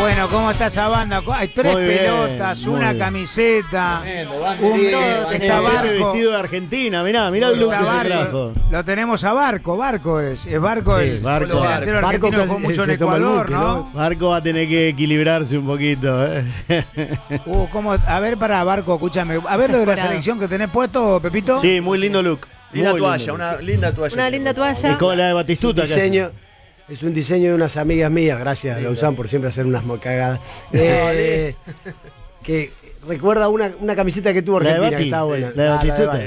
Bueno, ¿cómo está esa banda? Hay 3 pelotas, una camiseta, está Barco vestido de Argentina, mirá el look que se trajo. Lo tenemos a Barco es Barco, sí, Barco argentino que jugó mucho en Ecuador, ¿no? Barco va a tener que equilibrarse un poquito. ¿Cómo? A ver, para Barco, escúchame, a ver lo de la selección que tenés puesto, Pepito. Sí, muy lindo look. Una toalla, una linda toalla. Una linda toalla. Es como la de Batistuta. Es un diseño de unas amigas mías, gracias a Lausanne por siempre hacer unas cagadas. Que recuerda una camiseta que tuvo Argentina, que estaba buena. La de Batistuta.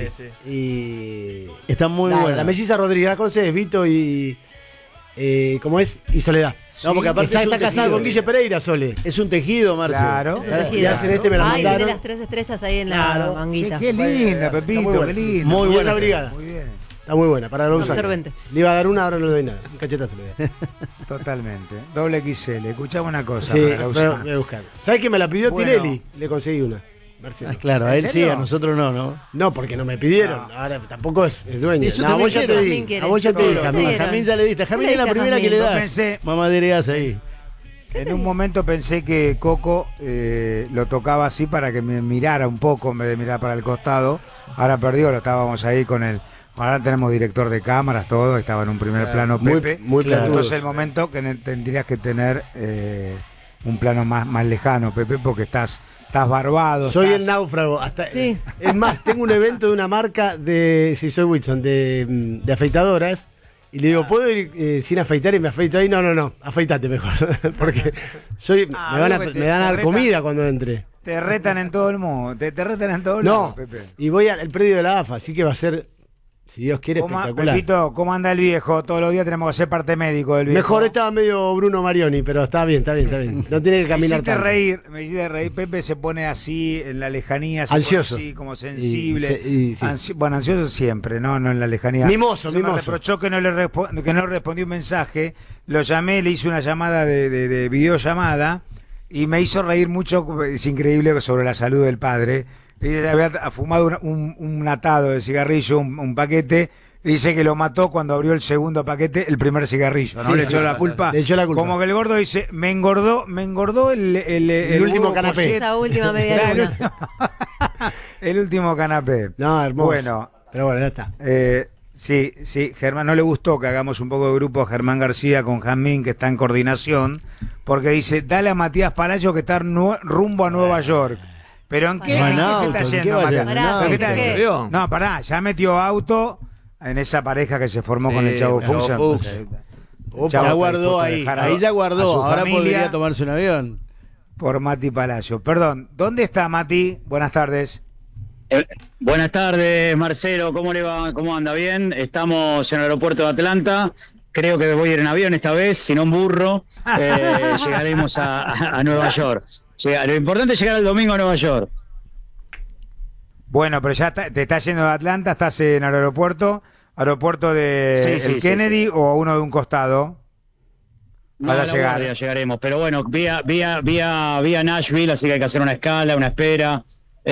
Y está muy buena. La melliza Rodríguez, la conoces, Vito y ¿cómo es? Y Soledad. No, porque aparte está casada con Guille Pereira, Sole. Es un tejido, Marcelo. Claro. Y hacen me la mandaron. Tiene las 3 estrellas ahí en la manguita. Qué linda, Pepito, qué linda. Muy buena brigada. Muy bien. Está muy buena, para Lausanne. Absorbente. Le iba a dar una, ahora no le doy nada. Un cachetazo le doy. Totalmente. Doble XL. Escuchamos una cosa. Sí, voy a buscar. ¿Sabes que me la pidió Tinelli? Le conseguí una. Claro, a él sí, a nosotros no. No, porque no me pidieron. No. Ahora tampoco es dueño. A vos ya te di. A vos ya te di, Jamín. A Jamín ya le diste. Jamín es la primera que le das. Mamadereás ahí. En un momento pensé que Coco lo tocaba así para que me mirara un poco en vez de mirar para el costado. Ahora perdió, lo estábamos ahí con él. Ahora tenemos director de cámaras, todo, estaba en un primer plano Pepe. Muy claro. Entonces el momento que tendrías que tener un plano más lejano, Pepe, porque estás barbado. Soy el náufrago. Sí. Es más, tengo un evento de una marca soy Wilson, de afeitadoras. Y le digo, ¿puedo ir sin afeitar? Y me afeito ahí. No, afeitate mejor. Porque me van a dar comida cuando entre. Te retan en todo el mundo. Te retan en todo el mundo, Pepe. Y voy al predio de la AFA, así que va a ser, si Dios quiere, espectacular. Pepito, ¿cómo anda el viejo? Todos los días tenemos que ser parte médico del viejo. Mejor estaba medio Bruno Marioni, pero está bien. No tiene que caminar tanto. Me hiciste reír. Pepe se pone así en la lejanía. Ansioso. Así, como sensible. Sí. Bueno, ansioso siempre, no en la lejanía. Mimoso. Me reprochó que no respondió un mensaje. Lo llamé, le hice una llamada de videollamada y me hizo reír mucho. Es increíble sobre la salud del padre. Había fumado un atado de cigarrillo, un paquete. Dice que lo mató cuando abrió el segundo paquete, el primer cigarrillo, ¿no? Le echó la culpa. Como que el gordo dice, me engordó el último canapé. Esa última media luna. El último canapé. No, hermoso. Bueno. Pero bueno, ya está. Sí, Germán, no le gustó que hagamos un poco de grupo a Germán García con Jamín, que está en coordinación, porque dice, dale a Matías Palacio que está rumbo a Nueva York. ¿Pero en qué se está yendo, Matías? No, pará, ya metió auto en esa pareja que se formó con el Chavo Fuchs. Ya guardó ahí ya guardó, ahora podría tomarse un avión. Por Mati Palacio. Perdón, ¿dónde está Mati? Buenas tardes. Buenas tardes, Marcelo, ¿cómo le va? ¿Cómo anda? ¿Bien? Estamos en el aeropuerto de Atlanta. Creo que voy a ir en avión esta vez, si no en burro. Llegaremos a Nueva York. Lo importante es llegar el domingo a Nueva York. Bueno, pero ya te estás yendo de Atlanta, estás en el aeropuerto de Kennedy o uno de un costado. No, a llegar. Llegaremos, pero bueno, vía Nashville, así que hay que hacer una escala, una espera.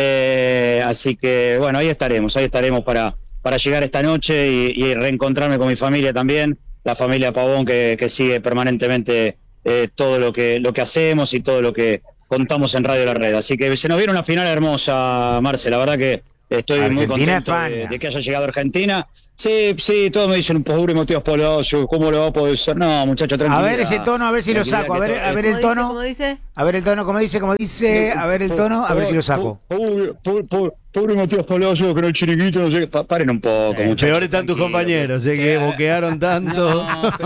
Así que bueno, ahí estaremos para llegar esta noche y reencontrarme con mi familia también, la familia Pavón que sigue permanentemente todo lo que hacemos y todo lo que contamos en Radio La Red. Así que se nos viene una final hermosa, Marce, la verdad que estoy muy contento de que haya llegado a Argentina. Sí, todos me dicen, pobre Matías Palacio, ¿cómo lo va a poder ser? No, muchacho, tranquilo. A ver ese tono, a ver si lo saco. A ver el tono. ¿Cómo dice? A ver el tono, como dice. A ver el tono, a ver si lo saco. Pobre Matías Palacio, que no es chiringuito, no sé. Paren un poco, muchachos. Peor están tus compañeros, que boquearon tanto.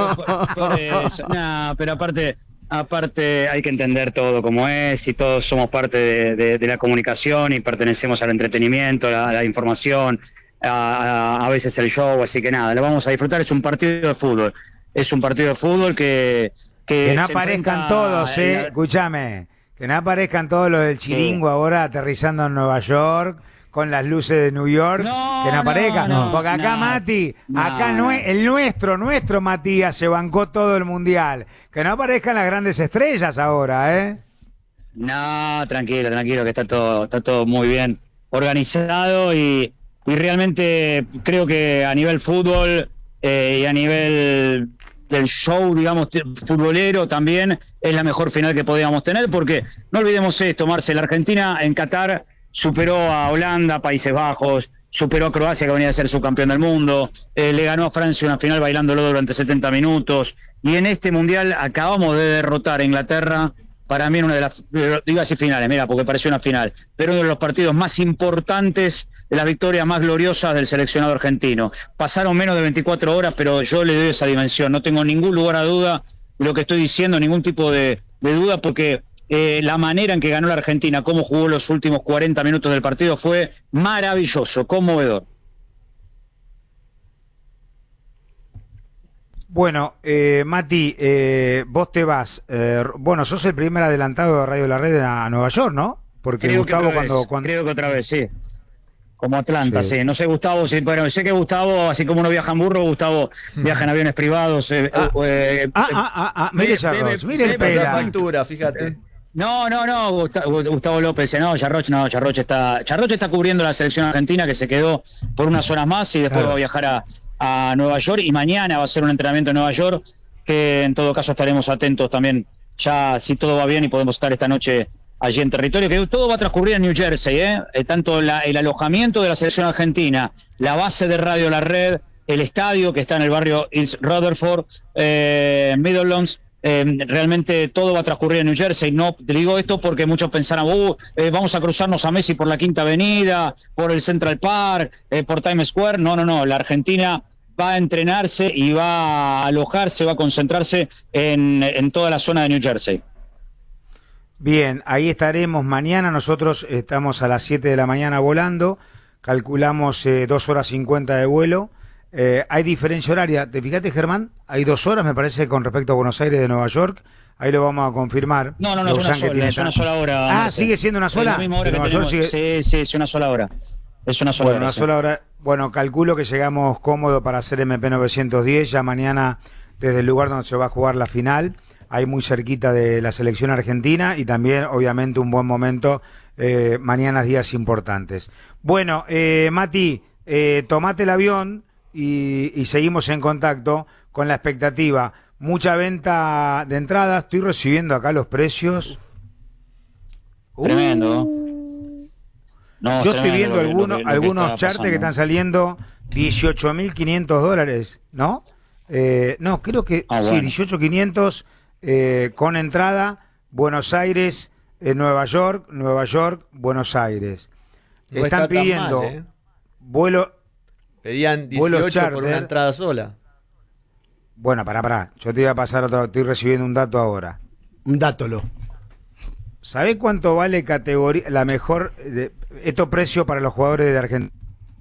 Pero aparte hay que entender todo como es y todos somos parte de la comunicación y pertenecemos al entretenimiento, a la información, a veces el show, así que nada, lo vamos a disfrutar. Es un partido de fútbol, que no aparezcan todos, escúchame, que no aparezcan todos los del chiringo ahora aterrizando en Nueva York con las luces de New York, que no aparezcan, porque acá Mati, el nuestro Matías se bancó todo el mundial, que no aparezcan las grandes estrellas ahora, No, tranquilo, que está todo muy bien organizado y realmente creo que a nivel fútbol y a nivel del show, digamos, futbolero también, es la mejor final que podíamos tener, porque no olvidemos esto, Marcel, Argentina en Qatar superó a Holanda, Países Bajos, superó a Croacia, que venía a ser subcampeón del mundo, le ganó a Francia una final bailándolo durante 70 minutos, y en este Mundial acabamos de derrotar a Inglaterra, para mí en una de las, digo así finales, mira, porque pareció una final, pero uno de los partidos más importantes, de las victorias más gloriosas del seleccionado argentino. Pasaron menos de 24 horas, pero yo le doy esa dimensión, no tengo ningún lugar a duda de lo que estoy diciendo, ningún tipo de duda, porque la manera en que ganó la Argentina, cómo jugó los últimos 40 minutos del partido fue maravilloso, conmovedor. Bueno, Mati, vos te vas. Bueno, sos el primer adelantado de Radio La Red a Nueva York, ¿no? Porque creo Gustavo cuando... Creo que otra vez, sí. Como Atlanta, sí. No sé, Gustavo, sí, bueno, sé que Gustavo, así como uno viaja en burro, Gustavo viaja en aviones privados. Mire Yarroch, mire el pela. Factura, fíjate. No, Gustavo López, no, Yarroch está cubriendo la selección argentina, que se quedó por unas horas más y después va a viajar a Nueva York, y mañana va a ser un entrenamiento en Nueva York, que en todo caso estaremos atentos también, ya si todo va bien y podemos estar esta noche allí en territorio, que todo va a transcurrir en New Jersey, tanto el alojamiento de la selección argentina, la base de Radio La Red, el estadio que está en el barrio East Rutherford, Meadowlands, realmente todo va a transcurrir en New Jersey. No te digo esto porque muchos pensarán, vamos a cruzarnos a Messi por la Quinta Avenida, por el Central Park, por Times Square. No, la Argentina va a entrenarse y va a alojarse, va a concentrarse en toda la zona de New Jersey. Bien, ahí estaremos mañana. Nosotros estamos a las 7 de la mañana volando, calculamos 2 horas 50 de vuelo. Hay diferencia horaria, ¿te fijaste, Germán? Hay 2 horas, me parece, con respecto a Buenos Aires de Nueva York. Ahí lo vamos a confirmar. No, es una sola hora. ¿Sigue siendo una sola? Es la misma hora que tenemos. Sí, es una sola hora. Es una sola hora. Sola hora. Bueno, calculo que llegamos cómodo para hacer MP910, ya mañana desde el lugar donde se va a jugar la final, ahí muy cerquita de la selección argentina, y también, obviamente, un buen momento, mañana días importantes. Bueno, Mati, tomate el avión y seguimos en contacto con la expectativa. Mucha venta de entradas, estoy recibiendo acá los precios. Tremendo. No, yo estoy viendo algunos charts que están saliendo $18.500, ¿no? No, creo que sí, 18.500 con entrada, Buenos Aires, Nueva York, Buenos Aires. No están pidiendo mal, vuelo. Pedían 18 por una entrada sola. Bueno, pará. Yo te iba a pasar otro, estoy recibiendo un dato ahora. Un dátolo. ¿Sabés cuánto vale categoría, la mejor, estos precios para los jugadores de Argentina?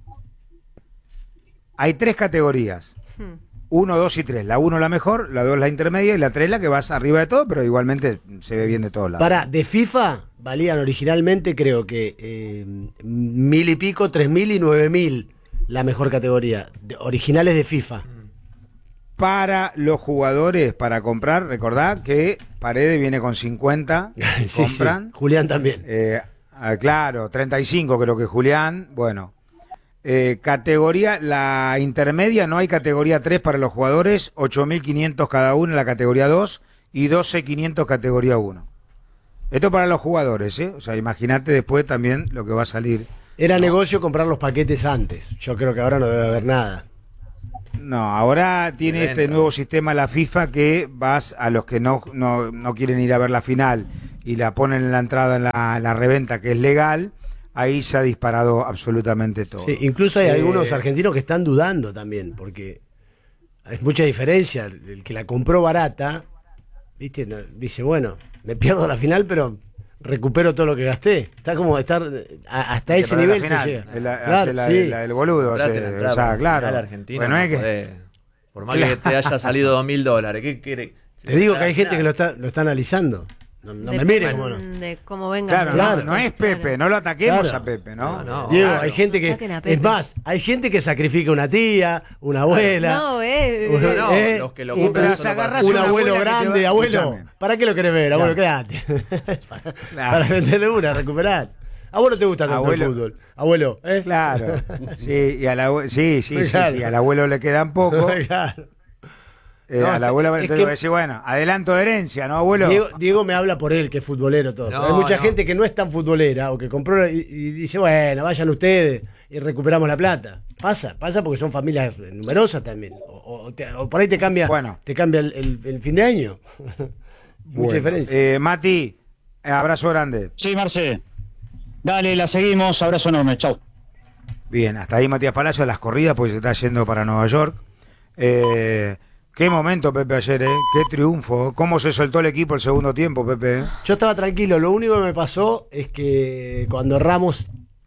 Hay 3 categorías. 1, 2 y 3. La 1 la mejor, la 2 la intermedia y la 3 la que vas arriba de todo, pero igualmente se ve bien de todos lados. De FIFA valían originalmente, creo que 1.000 y pico, 3.000 y 9.000 la mejor categoría. Originales de FIFA. Para los jugadores, para comprar, recordá que Paredes viene con 50, sí, compran. Sí. Julián también. Claro, 35 creo que Julián, bueno. Categoría, la intermedia, no hay categoría 3 para los jugadores, 8.500 cada uno en la categoría 2 y 12.500 categoría 1. Esto para los jugadores, o sea, imagínate después también lo que va a salir. Era negocio comprar los paquetes antes, yo creo que ahora no debe haber nada. No, ahora tiene este nuevo sistema la FIFA que vas a los que no quieren ir a ver la final y la ponen en la entrada en la reventa, que es legal. Ahí se ha disparado absolutamente todo. Sí, incluso hay algunos argentinos que están dudando también, porque hay mucha diferencia. El que la compró barata, ¿viste? Dice, bueno, me pierdo la final, pero recupero todo lo que gasté. Está como hasta ese nivel final, que llega. Claro, el boludo. O sea, claro. Argentina, bueno, por más que te haya salido $2.000, ¿qué quiere? Te digo que hay gente que lo está analizando. No me mires como no. De cómo venga. Claro, no es Pepe, no lo ataquemos a Pepe, ¿no? Diego, hay gente que. Es más, hay gente que sacrifica una tía, una abuela. Los que lo compran un abuelo grande, abuelo. ¿Para qué lo querés ver, abuelo? Quédate. Para venderle una, recuperar. ¿A vos no te gusta tanto el fútbol? Abuelo, Claro. Sí, y al abuelo le quedan poco. Claro. a la abuela tengo que decir, bueno, adelanto de herencia, ¿no, abuelo? Diego me habla por él, que es futbolero todo. Pero hay mucha gente que no es tan futbolera o que compró y dice, bueno, vayan ustedes y recuperamos la plata. Pasa porque son familias numerosas también. O por ahí te cambia el fin de año. Mucha diferencia. Mati, abrazo grande. Sí, Marce. Dale, la seguimos. Abrazo enorme. Chau. Bien, hasta ahí Matías Palacio, las corridas, porque se está yendo para Nueva York. Qué momento, Pepe, ayer, qué triunfo. Cómo se soltó el equipo el segundo tiempo, Pepe. Yo estaba tranquilo, lo único que me pasó es que cuando erramos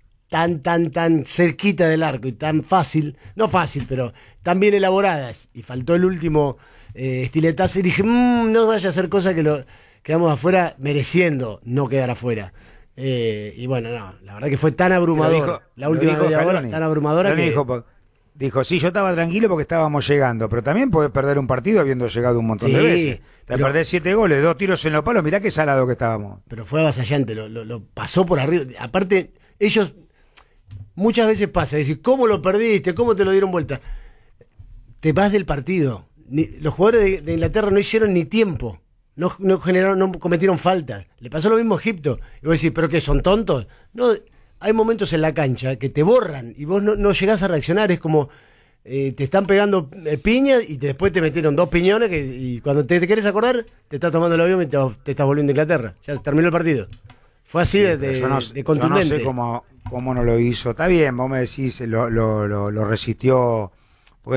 tan cerquita del arco y tan fácil, no fácil, pero tan bien elaboradas, y faltó el último estiletazo, y dije, no vaya a hacer cosa que quedamos afuera mereciendo no quedar afuera. Y bueno, no, la verdad que fue tan abrumador, la última media hora, tan abrumadora que... Dijo, sí, yo estaba tranquilo porque estábamos llegando, pero también podés perder un partido habiendo llegado un montón de veces. Te perdés 7 goles, 2 tiros en los palos, mirá qué salado que estábamos. Pero fue avasallante, lo pasó por arriba. Aparte, ellos muchas veces pasa, decir, ¿cómo lo perdiste? ¿Cómo te lo dieron vuelta? Te vas del partido. Los jugadores de Inglaterra no hicieron ni tiempo. No cometieron falta. Le pasó lo mismo a Egipto. Y vos decís, ¿pero qué? ¿Son tontos? No, hay momentos en la cancha que te borran y vos no llegás a reaccionar. Es como te están pegando piñas y después te metieron 2 piñones y cuando te querés acordar, te estás tomando el avión y te estás volviendo a Inglaterra. Ya terminó el partido. Fue así de contundente. Yo no sé cómo no lo hizo. Está bien, vos me decís, lo resistió. Porque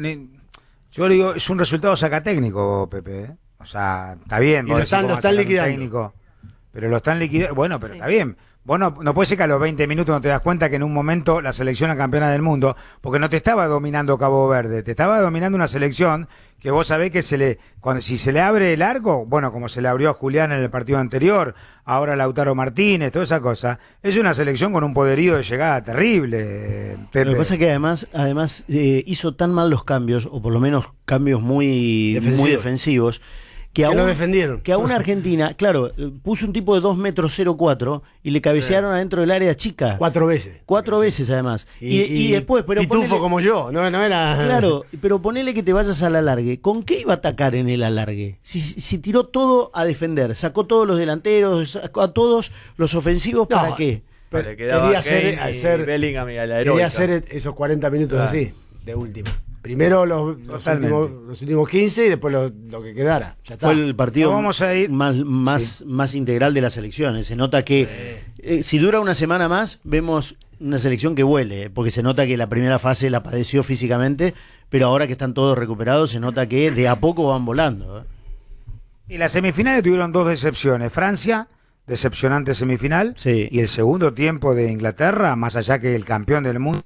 yo le digo, es un resultado sacatécnico, Pepe. O sea, está bien. Y lo están liquidando. Técnico, pero lo están liquidando. Bueno, pero está bien. Vos no puede ser que a los 20 minutos no te das cuenta que en un momento la selección es campeona del mundo, porque no te estaba dominando Cabo Verde, te estaba dominando una selección que vos sabés que si se le abre el arco, bueno, como se le abrió a Julián en el partido anterior, ahora Lautaro Martínez, toda esa cosa, es una selección con un poderío de llegada terrible, Pepe. Lo que pasa es que además hizo tan mal los cambios, o por lo menos cambios muy defensivos, que no defendieron. Que a una Argentina, claro, puso un tipo de 2,04 metros y le cabecearon adentro del área chica. 4 veces. 4 veces además. Y después, pero pitufo como yo, no era. Claro, pero ponele que te vayas al alargue. ¿Con qué iba a atacar en el alargue? Si tiró todo a defender, sacó todos los delanteros, sacó a todos los ofensivos, ¿para qué? Quería hacer esos 40 minutos así, de última. Primero los últimos 15 y después lo que quedara. Ya está. Fue el partido más integral de las selecciones. Se nota que si dura una semana más, vemos una selección que huele, porque se nota que la primera fase la padeció físicamente, pero ahora que están todos recuperados, se nota que de a poco van volando. Y las semifinales tuvieron 2 decepciones. Francia, decepcionante semifinal, y el segundo tiempo de Inglaterra, más allá que el campeón del mundo,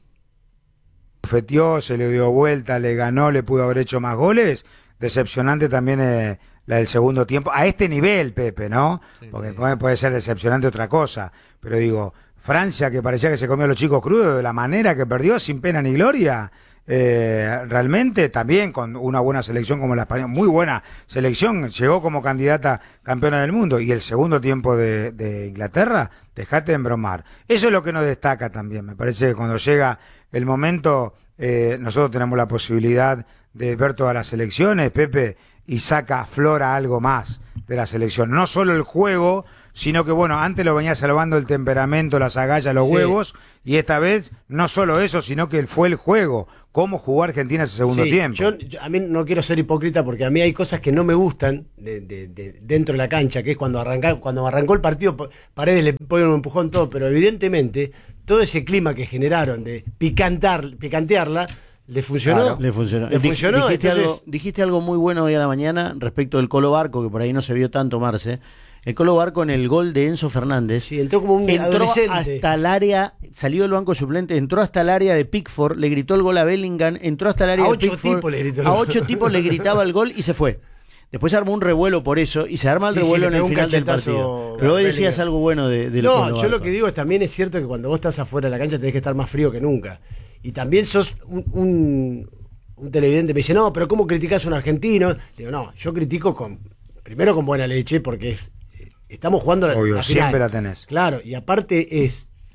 fetió, se le dio vuelta, le ganó, le pudo haber hecho más goles. Decepcionante también la del segundo tiempo. A este nivel, Pepe, ¿no? Porque puede ser decepcionante otra cosa. Pero digo, Francia, que parecía que se comió a los chicos crudos de la manera que perdió, sin pena ni gloria. Realmente también con una buena selección como la española, muy buena selección, llegó como candidata campeona del mundo. Y el segundo tiempo de Inglaterra, dejate de embromar. Eso es lo que nos destaca también. Me parece que cuando llega el momento, nosotros tenemos la posibilidad de ver todas las selecciones, Pepe, y aflora algo más de la selección. No solo el juego, sino que, bueno, antes lo venía salvando el temperamento, las agallas, los huevos, y esta vez no solo eso, sino que fue el juego, cómo jugó Argentina ese segundo tiempo. Yo a mí no quiero ser hipócrita porque a mí hay cosas que no me gustan de dentro de la cancha, que es cuando arrancó el partido, Paredes le ponen un empujón todo, pero evidentemente todo ese clima que generaron de picantearla, ¿le funcionó? Claro, le funcionó. Dijiste algo muy bueno hoy a la mañana respecto del Colo Barco, que por ahí no se vio tanto, Marce. El Colo Barco en el gol de Enzo Fernández. Sí, entró como un adolescente. Hasta el área, salió del banco suplente, entró hasta el área de Pickford, le gritó el gol a Bellingham, entró hasta el área de Pickford. A 8 tipos le gritaba el gol y se fue. Después se armó un revuelo por eso y se arma el revuelo en el final del partido. Pero vos decías algo bueno del Colo Barco. Yo lo que digo es también es cierto que cuando vos estás afuera de la cancha tenés que estar más frío que nunca. Y también sos un televidente, me dice, no, pero ¿cómo criticás a un argentino? Digo, no, yo critico primero con buena leche porque estamos jugando obvio, la final. Siempre la tenés. Claro, y aparte es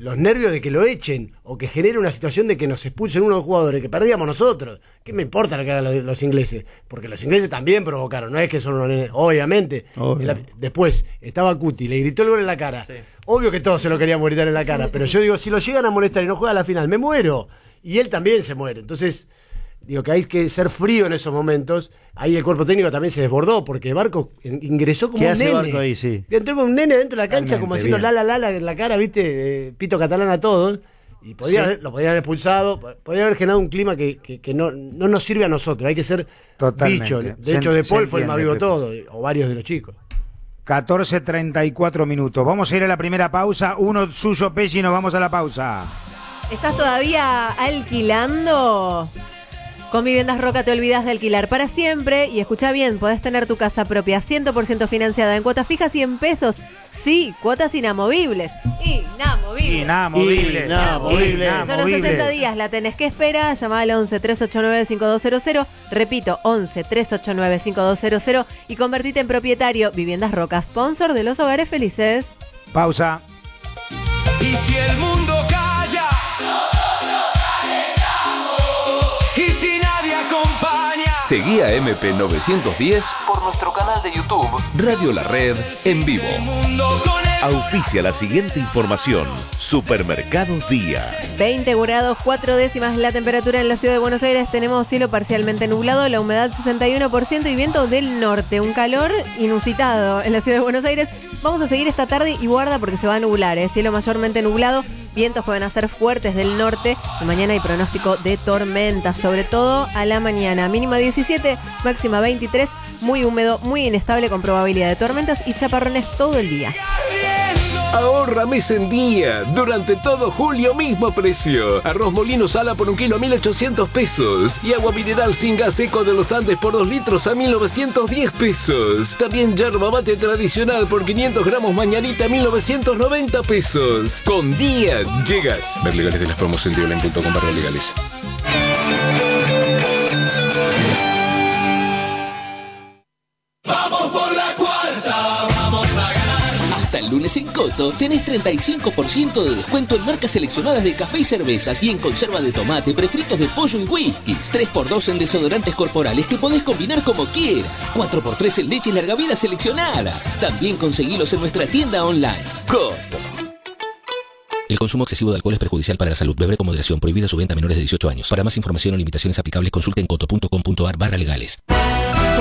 los nervios de que lo echen o que genere una situación de que nos expulsen unos jugadores que perdíamos nosotros. ¿Qué me importa lo que hagan los ingleses? Porque los ingleses también provocaron, no es que son unos nenes, obviamente. Después estaba Cuti, le gritó el gol en la cara. Sí. Obvio que todos se lo queríamos gritar en la cara, pero yo digo, si lo llegan a molestar y no juega a la final, me muero. Y él también se muere. Entonces, digo que hay que ser frío en esos momentos. Ahí el cuerpo técnico también se desbordó, porque Barco ingresó como un nene. Barco ahí, sí. Entró como un nene dentro de la cancha, como haciendo la en la cara, ¿viste? Pito catalán a todos. Y lo podían haber expulsado. Podría haber generado un clima que no nos sirve a nosotros. Hay que ser bicho. De hecho, De Paul fue el más vivo de todo, o varios de los chicos. 14:34 minutos. Vamos a ir a la primera pausa. Uno suyo, Pesci, y nos vamos a la pausa. ¿Estás todavía alquilando? Con Viviendas Roca te olvidas de alquilar para siempre y escucha bien, podés tener tu casa propia 100% financiada en cuotas fijas y en pesos. Sí, cuotas inamovibles. Inamovibles. Solo 60 días la tenés que esperar. Llamá al 11-389-5200. Repito, 11-389-5200 y convertite en propietario. Viviendas Roca, sponsor de los hogares felices. Pausa. Y si el mundo calla, nosotros alentamos. Y si nadie acompaña, seguí a MP910 por nuestro canal de YouTube Radio La Red en vivo. Auspicia la siguiente información. Supermercados Día. 20 grados, 4 décimas la temperatura en la ciudad de Buenos Aires. Tenemos cielo parcialmente nublado, la humedad 61% y viento del norte. Un calor inusitado en la ciudad de Buenos Aires. Vamos a seguir esta tarde y guarda porque se va a nublar. Cielo mayormente nublado, vientos que van a ser fuertes del norte. Y mañana hay pronóstico de tormentas, sobre todo a la mañana. Mínima 17, máxima 23. Muy húmedo, muy inestable con probabilidad de tormentas y chaparrones todo el día. Ahorra mes en día. Durante todo julio, mismo precio. Arroz molino sala por 1 kilo a 1.800 pesos. Y agua mineral sin gas seco de los Andes por 2 litros a 1.910 pesos. También yerba mate tradicional por 500 gramos mañanita a 1.990 pesos. Con Día llegas. Ver legales de las promos en dioline.com/legales. Lunes en Coto tenés 35% de descuento en marcas seleccionadas de café y cervezas y en conserva de tomate, prefritos de pollo y whiskies. 3x2 en desodorantes corporales que podés combinar como quieras. 4x3 en leches larga vida seleccionadas. También conseguilos en nuestra tienda online. Coto. El consumo excesivo de alcohol es perjudicial para la salud. Beber con moderación. Prohibida su venta a menores de 18 años. Para más información o limitaciones aplicables consulten coto.com.ar/legales.